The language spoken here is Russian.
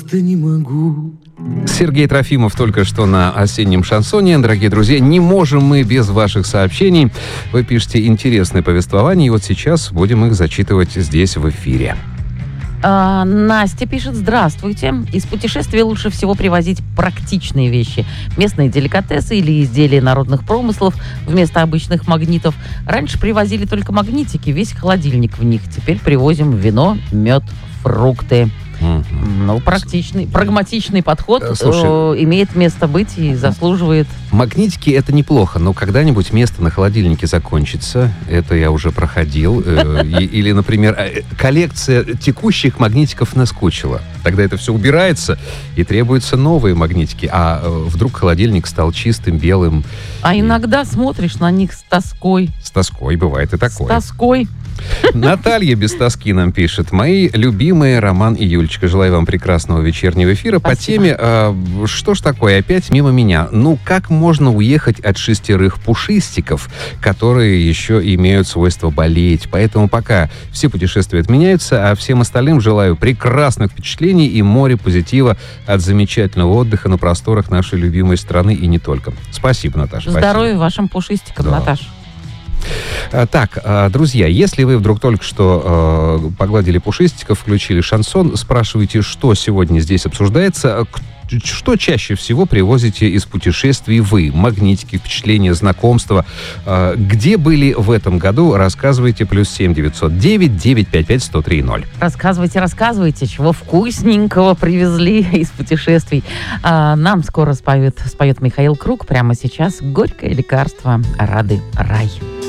просто не могу. Сергей Трофимов только что на осеннем шансоне. Дорогие друзья, не можем мы без ваших сообщений. Вы пишете интересные повествования, и вот сейчас будем их зачитывать здесь в эфире. Настя пишет: здравствуйте. Из путешествия лучше всего привозить практичные вещи. Местные деликатесы или изделия народных промыслов вместо обычных магнитов. Раньше привозили только магнитики, весь холодильник в них. Теперь привозим вино, мед, фрукты. Ну, прагматичный подход. Имеет место быть и заслуживает. Магнитики — это неплохо, но когда-нибудь место на холодильнике закончится. Это я уже проходил. Или, например, коллекция текущих магнитиков наскучила. Тогда это все убирается, и требуются новые магнитики. А вдруг холодильник стал чистым, белым. А иногда смотришь на них с тоской. С тоской, бывает и такое. С тоской. Наталья без тоски нам пишет: мои любимые Роман и Юлечка. Желаю вам прекрасного вечернего эфира. Спасибо. По теме «Что ж такое? Опять мимо меня». Ну, как можно уехать от 6 пушистиков, которые еще имеют свойство болеть? Поэтому пока все путешествия отменяются, а всем остальным желаю прекрасных впечатлений и море позитива от замечательного отдыха на просторах нашей любимой страны и не только. Спасибо, Наташа. Здоровья вашим пушистикам, да. Наташа. Так, друзья, если вы вдруг только что погладили пушистиков, включили шансон, спрашиваете, что сегодня здесь обсуждается, что чаще всего привозите из путешествий вы? Магнитики, впечатления, знакомства. Где были в этом году? Рассказывайте. +7 909 955 1030. Рассказывайте, чего вкусненького привезли из путешествий. Нам скоро споет Михаил Круг. Прямо сейчас «Горькое лекарство». Рады рай.